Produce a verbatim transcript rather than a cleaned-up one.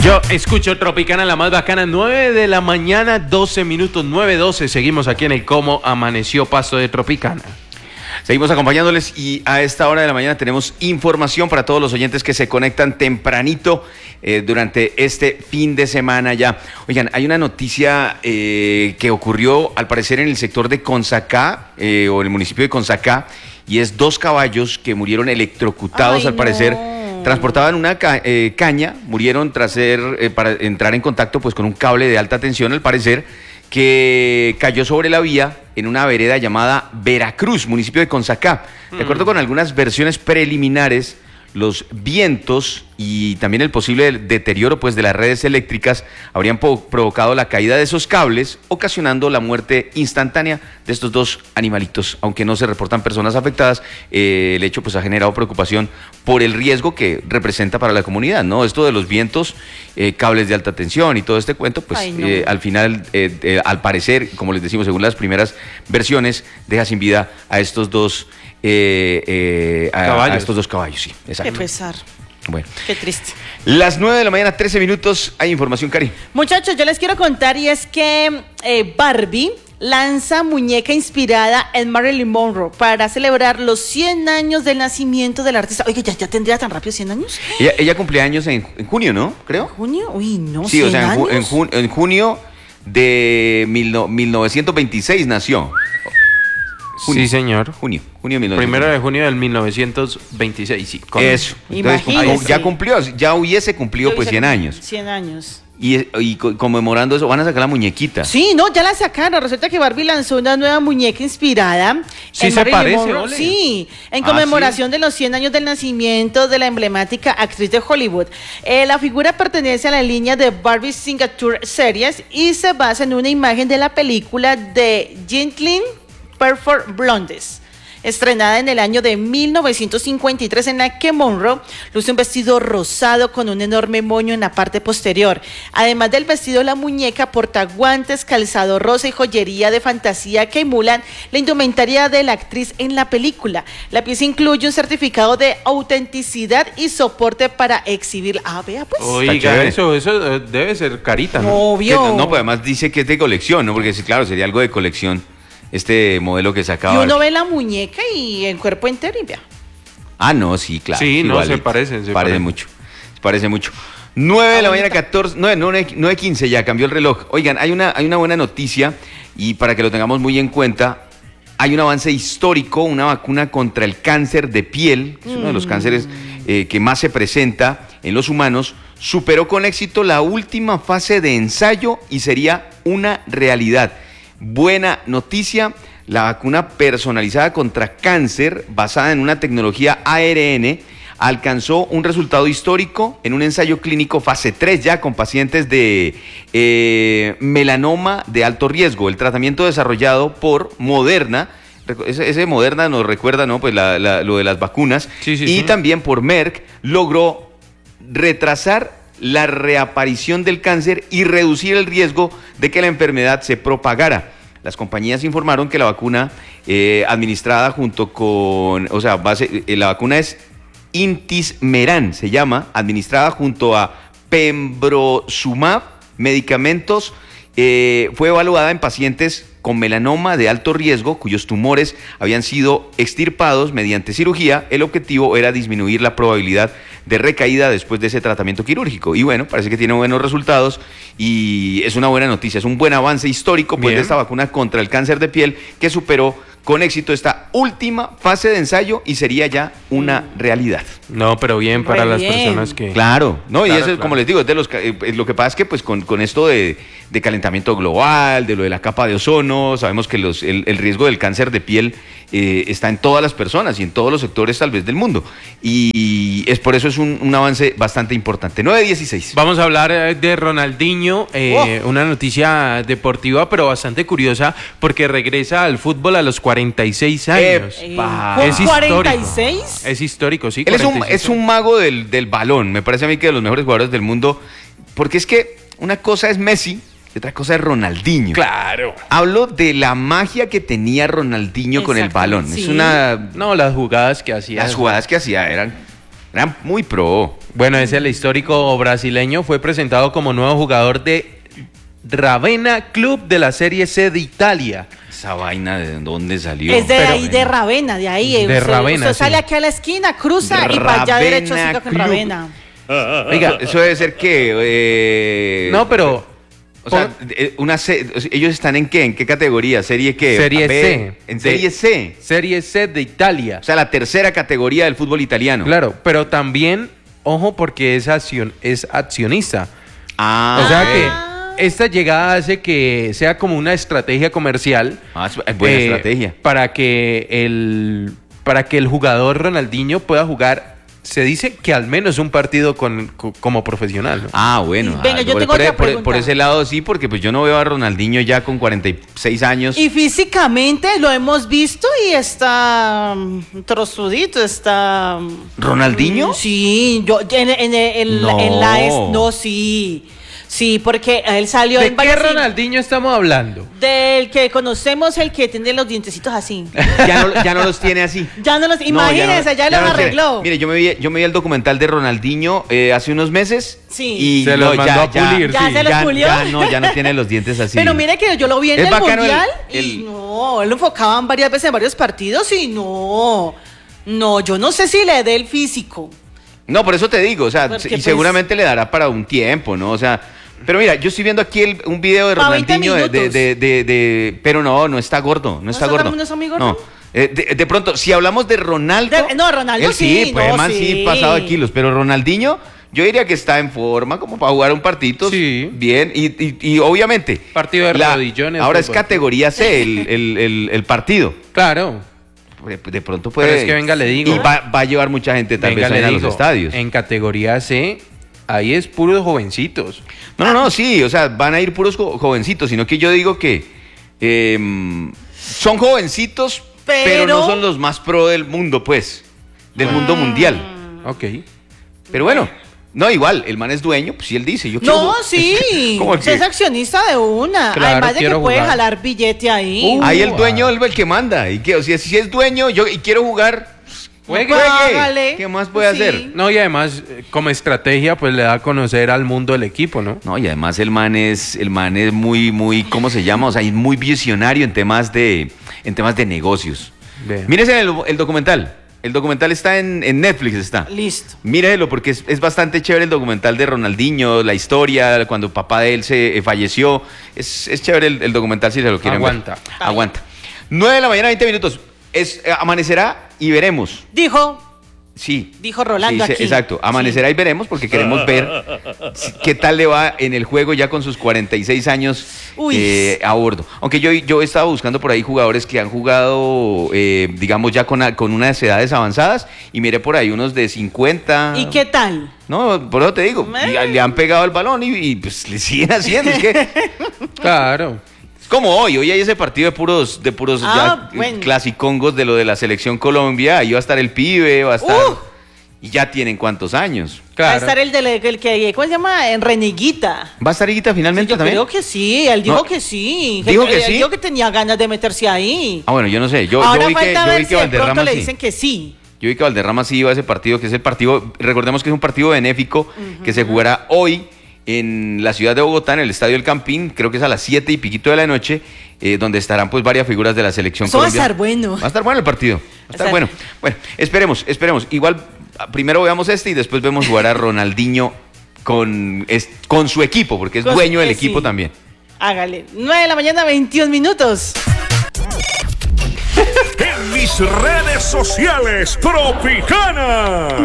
Yo escucho Tropicana, la más bacana, nueve de la mañana, doce minutos, nueve doce. Seguimos aquí en el Cómo Amaneció Pasto de Tropicana. Seguimos acompañándoles y a esta hora de la mañana tenemos información para todos los oyentes que se conectan tempranito eh, durante este fin de semana ya. Oigan, hay una noticia eh, que ocurrió al parecer en el sector de Consacá eh, o en el municipio de Consacá, y es dos caballos que murieron electrocutados. Ay, al parecer no. Transportaban una ca eh, caña, murieron tras ser, eh, para entrar en contacto pues con un cable de alta tensión, al parecer, que cayó sobre la vía en una vereda llamada Veracruz, municipio de Consacá. De acuerdo con algunas versiones preliminares, los vientos y también el posible deterioro pues de las redes eléctricas habrían provocado la caída de esos cables, ocasionando la muerte instantánea de estos dos animalitos. Aunque no se reportan personas afectadas, eh, el hecho pues ha generado preocupación por el riesgo que representa para la comunidad, ¿no? Esto de los vientos, eh, cables de alta tensión y todo este cuento, pues Ay, no. eh, al final, eh, eh, al parecer, como les decimos, según las primeras versiones, deja sin vida a estos dos Eh, eh, a, a estos dos caballos, sí, exacto. Qué pesar. Bueno. Qué triste. Las nueve de la mañana, trece minutos, hay información, Cari. Muchachos, yo les quiero contar, y es que eh, Barbie lanza muñeca inspirada en Marilyn Monroe para celebrar los cien años del nacimiento del artista. Oye, ¿ya, ya tendría tan rápido cien años? Ella, ella cumplía años en, en junio, ¿no? Creo. ¿Junio? Uy, no, Sí, o sea, en, años? en, jun, en junio de mil, no, mil novecientos veintiséis nació. Junio, sí, señor. Junio, junio de mil novecientos veintiséis. Primero de junio del mil novecientos veintiséis, sí. Con eso. Entonces, ya cumplió, ya hubiese cumplido pues cien años. cien años. Y, y conmemorando eso, van a sacar la muñequita. Sí, no, ya la sacaron. Resulta que Barbie lanzó una nueva muñeca inspirada sí en se Marilyn parece, Monroe. ole. Sí, en conmemoración ah, ¿sí? de los cien años del nacimiento de la emblemática actriz de Hollywood. Eh, la figura pertenece a la línea de Barbie Signature Series y se basa en una imagen de la película de Gentleman Perfect Blondes, estrenada en el año de mil novecientos cincuenta y tres, en la que Monroe luce un vestido rosado con un enorme moño en la parte posterior. Además del vestido, la muñeca porta guantes, calzado rosa y joyería de fantasía que emulan la indumentaria de la actriz en la película. La pieza incluye un certificado de autenticidad y soporte para exhibir. Ah, vea pues. Oiga, eso, eso debe ser carita, ¿no? Obvio. Que, no, pues además dice que es de colección, ¿no? Porque sí, claro, sería algo de colección. Este modelo que sacaba. Y uno ve la muñeca y el cuerpo entero y vea. Ah, no, sí, claro. Sí, no, igualito. se parecen. Se parece parecen mucho. Se parece mucho. nueve de la mañana, catorce, nueve quince ya, cambió el reloj. Oigan, hay una, hay una buena noticia y para que lo tengamos muy en cuenta, hay un avance histórico, una vacuna contra el cáncer de piel, que es uno de los cánceres eh, que más se presenta en los humanos, superó con éxito la última fase de ensayo y sería una realidad. Buena noticia, la vacuna personalizada contra cáncer basada en una tecnología A R N alcanzó un resultado histórico en un ensayo clínico fase tres ya con pacientes de eh, melanoma de alto riesgo. El tratamiento desarrollado por Moderna, ese, ese Moderna nos recuerda, ¿no? Pues la, la, lo de las vacunas, sí, sí, y sí. también por Merck, logró retrasar la reaparición del cáncer y reducir el riesgo de que la enfermedad se propagara. Las compañías informaron que la vacuna eh, administrada junto con, o sea, base, eh, la vacuna es Intismeran, se llama, administrada junto a Pembrolizumab, medicamentos, eh, fue evaluada en pacientes con melanoma de alto riesgo, cuyos tumores habían sido extirpados mediante cirugía. El objetivo era disminuir la probabilidad de recaída después de ese tratamiento quirúrgico. Y bueno, parece que tiene buenos resultados y es una buena noticia, es un buen avance histórico pues, de esta vacuna contra el cáncer de piel que superó con éxito esta última fase de ensayo y sería ya una realidad. No, pero bien para Re las bien. personas que... Claro, no, claro, y eso es claro. como les digo, es de los, eh, lo que pasa es que pues con, con esto de, de calentamiento global, de lo de la capa de ozono, sabemos que los, el, el riesgo del cáncer de piel eh, está en todas las personas y en todos los sectores tal vez del mundo. Y es por eso es un, un avance bastante importante. nueve dieciséis. Vamos a hablar de Ronaldinho, eh, oh. una noticia deportiva pero bastante curiosa porque regresa al fútbol a los cuarenta y seis años. Epa. ¿Es cuarenta y seis? Es histórico, sí. Él es un, es un mago del, del balón, me parece a mí que de los mejores jugadores del mundo, porque es que una cosa es Messi y otra cosa es Ronaldinho. Claro. Hablo de la magia que tenía Ronaldinho con el balón. Sí. Es una... No, las jugadas que hacía. Las jugadas que hacía eran Era muy pro. Bueno, ese el histórico brasileño fue presentado como nuevo jugador de Ravenna Club de la Serie C de Italia. Esa vaina, ¿de dónde salió? Es de Pero, ahí, de Ravenna, de ahí. De usted, Ravenna, usted sí. sale aquí a la esquina, cruza y para allá Ravenna derecho sigue con Club. Ravenna. Oiga, eso debe ser que... eh, No, pero... O sea, eh, una C- o sea, ¿ellos están en qué? ¿En qué categoría? ¿Serie qué? Serie B, C. ¿En De- Serie C? Serie C de Italia. O sea, la tercera categoría del fútbol italiano. Claro, pero también, ojo, porque es, accion- es accionista. Ah, O sea ok. que esta llegada hace que sea como una estrategia comercial. Ah, es es buena eh, estrategia. Para que el para que el jugador Ronaldinho pueda jugar, se dice que al menos un partido con, co- como profesional, ¿no? Ah, bueno. Venga, ah, yo por, tengo por- otra por- pregunta. por ese lado sí, porque pues yo no veo a Ronaldinho ya con cuarenta y seis años. Y físicamente lo hemos visto y está mm, trozudito, está... mm, ¿Ronaldinho? mm, Sí, yo en, en- en- No. en la... es- no, sí. Sí, porque él salió ¿De en qué varias- Ronaldinho estamos hablando? Del que conocemos, el que tiene los dientecitos así. Ya no, ya no los tiene así. Ya no los... No, ya Imagínense, no- ya, ya los no tiene. arregló. Mire, yo me vi, yo me vi el documental de Ronaldinho eh, hace unos meses. Sí. Y Se los no, mandó ya, a pulir, Ya sí. se los ya, pulió. ya no, ya no tiene los dientes así. Pero mire que yo lo vi en Es el bacano el- Mundial y el- no, él lo enfocaban varias veces en varios partidos y no, no, yo no sé si le dé el físico. No, por eso te digo, o sea, Porque, y pues, seguramente le dará para un tiempo, ¿no? O sea, pero mira, yo estoy viendo aquí el- un video de Pa' veinte Ronaldinho de, de, minutos. de, de- de- pero no, no está gordo, no está está- gordo. no está muy gordo? No. Eh, de, de pronto, si hablamos de Ronaldo, De- no, Ronaldo él sí, sí, pues no, el man sí, sí. pasado de kilos, pero Ronaldinho, yo diría que está en forma como para jugar un partito Sí. bien y, y- y obviamente Partido de rodillones, ahora es fútbol. categoría C el, el- el- el partido. Claro. De, de pronto puede. Pero es que venga, le digo. Y va, va a llevar mucha gente tal Venga, vez le a los digo, estadios. en categoría C, ahí es puros jovencitos. No, no, no, sí, o sea, van a ir puros jo- jovencitos, sino que yo digo que eh, son jovencitos, pero... Pero- no son los más pro del mundo, pues, del mundo Mm. mundial. Ok. Pero bueno, no, igual, el man es dueño, pues si él dice, yo quiero... No, ju- sí, Como el si es que- accionista de una, Claro, además de que quiero puede jugar. jalar billete ahí. Uh, Ahí el ah. dueño es el que manda, y que, o sea, si es dueño yo, y quiero jugar, Juegue. Hágale. ¿qué más puede Sí. hacer? No, y además, eh, como estrategia, pues le da a conocer al mundo el equipo, ¿no? No, y además el man es, el man es muy, muy, ¿cómo se llama? O sea, es muy visionario en temas de, en temas de negocios. Vea. Mírese el, el documental. El documental está en, en Netflix, está. Listo. Mírelo porque es, es bastante chévere el documental de Ronaldinho, la historia, cuando papá de él se eh, falleció. Es, es chévere el, el documental si se lo quieren Aguanta. ver. Aguanta. nueve de la mañana, veinte minutos. Es, eh, amanecerá y veremos. Dijo, Sí. Dijo Rolando Sí, sí, aquí. Exacto. Amanecerá y veremos porque queremos ver si- qué tal le va en el juego ya con sus cuarenta y seis años Uy. eh, a bordo. Aunque yo, yo he estado buscando por ahí jugadores que han jugado, eh, digamos, ya con, a- con unas edades avanzadas y miré por ahí unos de cincuenta. ¿y qué tal? No, por eso te digo, Eh. y le han pegado el balón y, y, pues le siguen haciendo. Es que Claro. es como hoy, hoy hay ese partido de puros, de puros Ah, ya bueno. clasicongos de lo de la selección Colombia. Ahí va a estar el pibe, va a estar. Uh. Y ya tienen cuántos años. Va a Claro. estar el, del, el que, ¿cómo se llama? En Reneguita. ¿Va a estar Higuita finalmente Yo también? creo que sí, él dijo No. que sí. ¿Dijo que él, sí? Dijo que tenía ganas de meterse ahí. Ah, bueno, yo no sé. Yo, Ahora yo vi que, falta yo ver vi si que de pronto Valderrama le sí. dicen que sí. Yo vi que Valderrama sí iba a ese partido, que es el partido, recordemos que es un partido benéfico que se jugará hoy en la ciudad de Bogotá, en el Estadio El Campín, creo que es a las siete y piquito de la noche, eh, donde estarán pues varias figuras de la selección Eso va a colombiana. estar bueno. Va a estar bueno el partido, va a estar sea- bueno. Bueno, esperemos, esperemos. Igual, primero veamos este y después vemos jugar a Ronaldinho con, es- con su equipo, porque es Con- dueño del eh, equipo sí. también. Hágale. nueve de la mañana, veintiún minutos. En mis redes sociales, Tropicana.